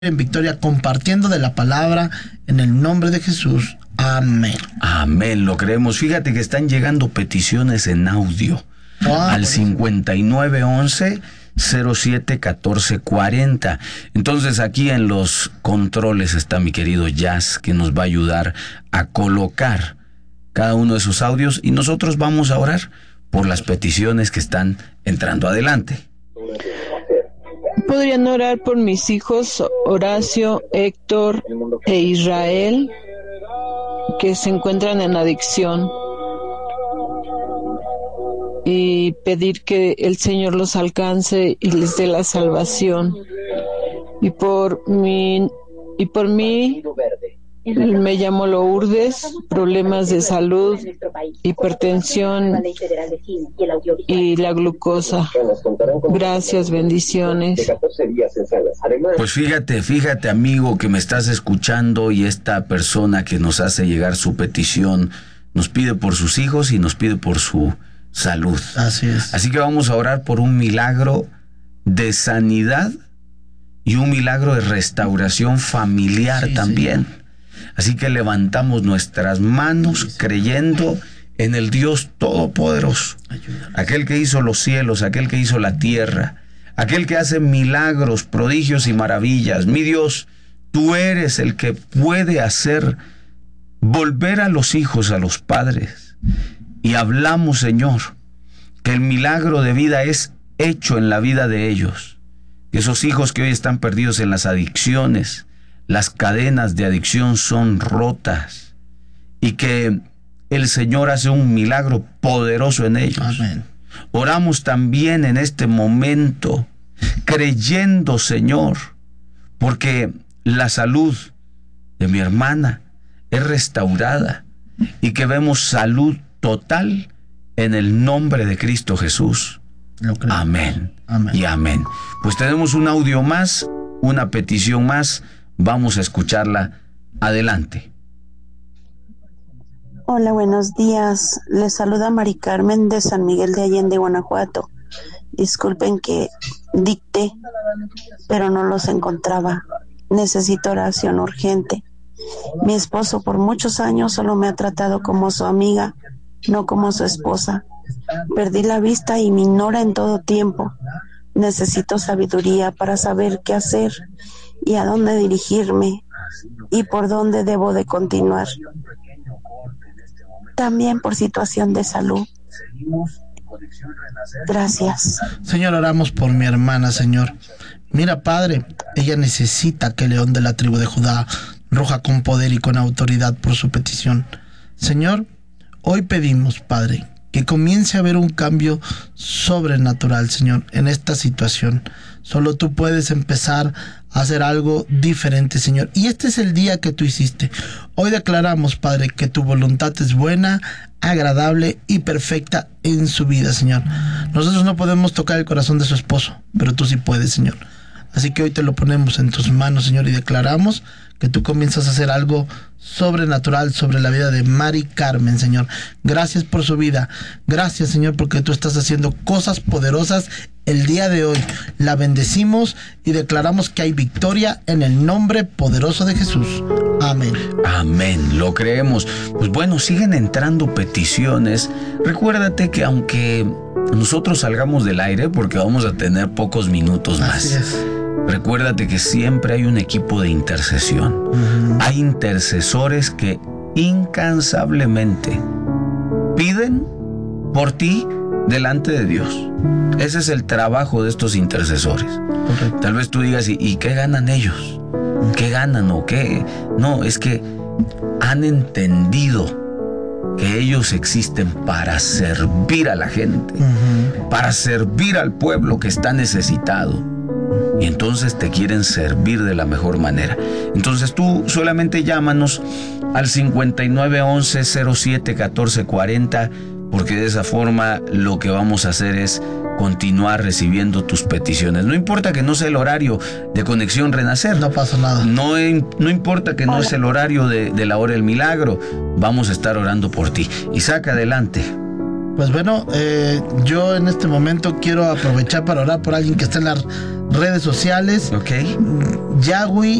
en victoria, compartiendo de la palabra en el nombre de Jesús. Amén. Amén, lo creemos. Fíjate que están llegando peticiones en audio al 5911-071440. Entonces aquí en los controles está mi querido Jazz, que nos va a ayudar a colocar cada uno de esos audios y nosotros vamos a orar por las peticiones que están entrando. Adelante. ¿Podrían orar por mis hijos Horacio, Héctor e Israel, que se encuentran en adicción, y pedir que el Señor los alcance y les dé la salvación? Y por mí, me llamo Lourdes, problemas de salud, hipertensión y la glucosa. Gracias, bendiciones. Pues fíjate amigo que me estás escuchando, y esta persona que nos hace llegar su petición nos pide por sus hijos y nos pide por su salud. Así es. Así que vamos a orar por un milagro de sanidad y un milagro de restauración familiar también. Sí. Así que levantamos nuestras manos creyendo en el Dios Todopoderoso, aquel que hizo los cielos, aquel que hizo la tierra, aquel que hace milagros, prodigios y maravillas. Mi Dios, tú eres el que puede hacer volver a los hijos a los padres. Y hablamos, Señor, que el milagro de vida es hecho en la vida de ellos. Que esos hijos que hoy están perdidos en las adicciones, las cadenas de adicción son rotas, y que el Señor hace un milagro poderoso en ellos. Amén. Oramos también en este momento, creyendo, Señor, porque la salud de mi hermana es restaurada y que vemos salud total en el nombre de Cristo Jesús. Amén. Amén. Y amén. Pues tenemos un audio más, una petición más. Vamos a escucharla. Adelante. Hola, buenos días. Les saluda Mari Carmen de San Miguel de Allende, Guanajuato. Disculpen que dicté, pero no los encontraba. Necesito oración urgente. Mi esposo por muchos años solo me ha tratado como su amiga, no como su esposa. Perdí la vista y me ignora en todo tiempo. Necesito sabiduría para saber qué hacer y a dónde dirigirme y por dónde debo de continuar. También por situación de salud. Gracias. Señor, oramos por mi hermana, Señor. Mira, Padre, ella necesita que el león de la tribu de Judá ruja con poder y con autoridad por su petición. Señor, hoy pedimos, Padre, que comience a haber un cambio sobrenatural, Señor, en esta situación. Solo tú puedes empezar a hacer algo diferente, Señor. Y este es el día que tú hiciste. Hoy declaramos, Padre, que tu voluntad es buena, agradable y perfecta en su vida, Señor. Nosotros no podemos tocar el corazón de su esposo, pero tú sí puedes, Señor. Así que hoy te lo ponemos en tus manos, Señor, y declaramos que tú comienzas a hacer algo sobrenatural sobre la vida de Mari Carmen, Señor. Gracias por su vida. Gracias, Señor, porque tú estás haciendo cosas poderosas el día de hoy. La bendecimos y declaramos que hay victoria en el nombre poderoso de Jesús. Amén. Amén, lo creemos. Pues bueno, siguen entrando peticiones. Recuérdate que aunque nosotros salgamos del aire, porque vamos a tener pocos minutos más. Así es. Recuérdate que siempre hay un equipo de intercesión. Hay intercesores que incansablemente piden por ti delante de Dios. Ese es el trabajo de estos intercesores. Correcto. Tal vez tú digas, ¿y qué ganan ellos? ¿Qué ganan o qué? No, es que han entendido que ellos existen para servir a la gente, para servir al pueblo que está necesitado. Y entonces te quieren servir de la mejor manera. Entonces tú solamente llámanos al 5911-071440, porque de esa forma lo que vamos a hacer es continuar recibiendo tus peticiones. No importa que no sea el horario de Conexión Renacer. No pasa nada. No importa que no es el horario de la hora del milagro. Vamos a estar orando por ti. Isaac, adelante. Pues bueno, yo en este momento quiero aprovechar para orar por alguien que está en la redes sociales. Ok. Yahweh